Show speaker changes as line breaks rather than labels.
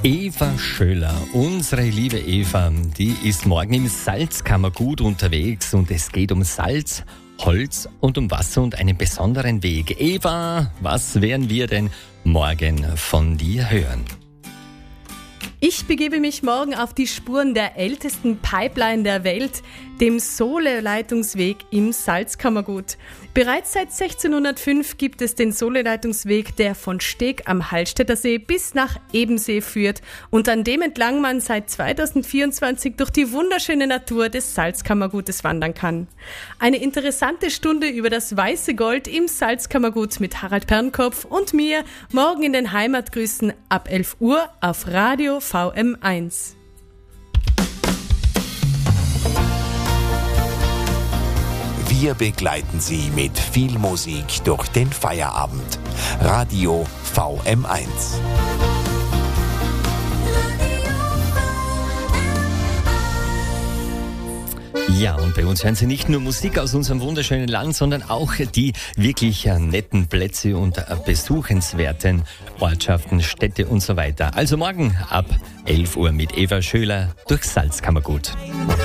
Eva Schöler, unsere liebe Eva, die ist morgen im Salzkammergut unterwegs und es geht um Salz, Holz und um Wasser und einen besonderen Weg. Eva, was werden wir denn morgen von dir hören?
Ich begebe mich morgen auf die Spuren der ältesten Pipeline der Welt, dem Sohle-Leitungsweg im Salzkammergut. Bereits seit 1605 gibt es den Sohle-Leitungsweg, der von Steg am Hallstätter See bis nach Ebensee führt und an dem entlang man seit 2024 durch die wunderschöne Natur des Salzkammergutes wandern kann. Eine interessante Stunde über das weiße Gold im Salzkammergut mit Harald Pernkopf und mir morgen in den Heimatgrüßen ab 11 Uhr auf Radio VM1.
Wir begleiten Sie mit viel Musik durch den Feierabend. Radio VM1.
Ja, und bei uns hören Sie nicht nur Musik aus unserem wunderschönen Land, sondern auch die wirklich netten Plätze und besuchenswerten Ortschaften, Städte und so weiter. Also morgen ab 11 Uhr mit Eva Schöler durchs Salzkammergut.